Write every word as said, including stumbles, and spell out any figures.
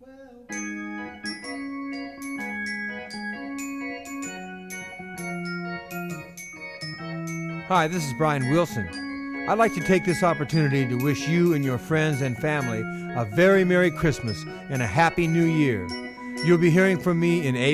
Hi, this is Brian Wilson. I'd like to take this opportunity to wish you and your friends and family a very Merry Christmas and a Happy New Year. You'll be hearing from me in A